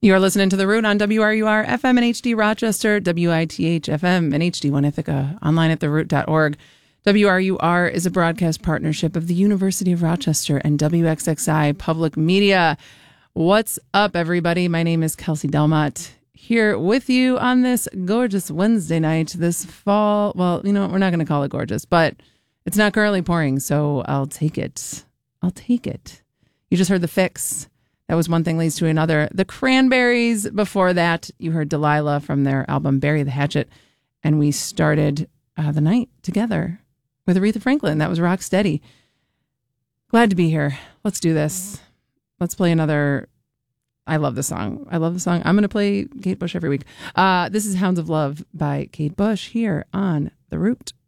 You are listening to The Root on WRUR FM and HD Rochester, WITH FM and HD1 Ithaca, online at theroot.org. WRUR is a broadcast partnership of the University of Rochester and WXXI Public Media. What's up, everybody? My name is Kelsey Delmott, here with you on this gorgeous Wednesday night, this fall. Well, you know, we're not going to call it gorgeous, but it's not currently pouring, so I'll take it. You just heard The Fix. That was One Thing Leads to Another. The Cranberries. Before that, you heard Delilah from their album Bury the Hatchet. And we started the night together with Aretha Franklin. That was Rock Steady. Glad to be here. Let's do this. Let's play another. I love the song. I'm going to play Kate Bush every week. This is Hounds of Love by Kate Bush here on The Root.